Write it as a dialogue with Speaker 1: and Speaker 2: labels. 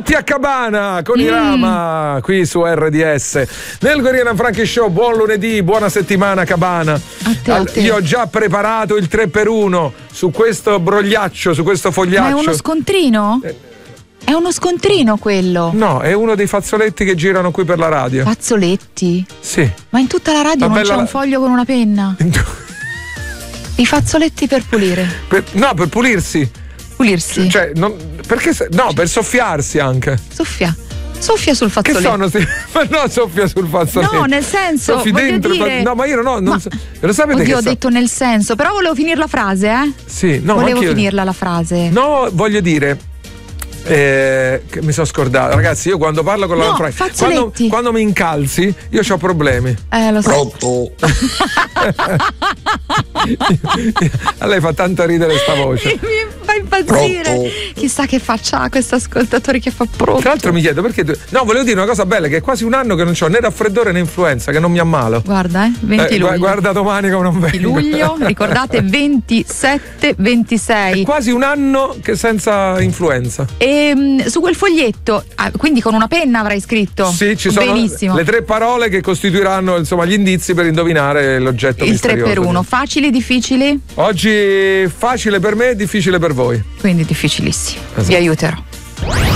Speaker 1: Tutti a Cabana con Irama qui su RDS nel Guerriero Franchi Show. Buon lunedì, buona settimana Cabana.
Speaker 2: A te.
Speaker 1: Io ho già preparato il 3x1 su questo brogliaccio, su questo fogliaccio.
Speaker 2: Ma è uno scontrino? È uno scontrino quello.
Speaker 1: No, è uno dei fazzoletti che girano qui per la radio.
Speaker 2: Fazzoletti?
Speaker 1: Sì.
Speaker 2: Ma in tutta la radio non c'è un foglio con una penna? I fazzoletti per pulire.
Speaker 1: Per pulirsi.
Speaker 2: Pulirsi.
Speaker 1: Cioè, per soffiarsi anche.
Speaker 2: Soffia sul fazzoletto.
Speaker 1: Che sono? Ma no, soffia sul fazzoletto.
Speaker 2: No, nel senso.
Speaker 1: Soffi
Speaker 2: voglio
Speaker 1: dentro.
Speaker 2: Dire...
Speaker 1: No, ma io non so. Lo sapete
Speaker 2: Oddio,
Speaker 1: che
Speaker 2: ho detto nel senso, però volevo finire la frase,
Speaker 1: Sì, no.
Speaker 2: Volevo finirla la frase.
Speaker 1: No, voglio dire. Che mi sono scordato, ragazzi. Io quando parlo con la quando mi incalzi, io ho problemi.
Speaker 2: Lo so.
Speaker 1: Pronto? A lei fa tanto ridere sta voce.
Speaker 2: Mi fa impazzire.
Speaker 1: Pronto?
Speaker 2: Chissà che faccia ha questo ascoltatore che fa pronto.
Speaker 1: Tra l'altro mi chiedo perché. No, volevo dire una cosa bella: che è quasi un anno che non c'ho né raffreddore né influenza, che non mi ammalo.
Speaker 2: Guarda, 20 luglio.
Speaker 1: Guarda domani come non vengo.
Speaker 2: Luglio, ricordate 27, 26.
Speaker 1: È quasi un anno che senza influenza.
Speaker 2: E su quel foglietto, quindi con una penna avrai scritto?
Speaker 1: Sì, ci sono
Speaker 2: benissimo.
Speaker 1: Le 3 parole che costituiranno insomma gli indizi per indovinare l'oggetto misterioso.
Speaker 2: Il 3x1, facili, difficili?
Speaker 1: Oggi facile per me, difficile per voi.
Speaker 2: Quindi difficilissimo.
Speaker 1: Esatto.
Speaker 2: Vi aiuterò.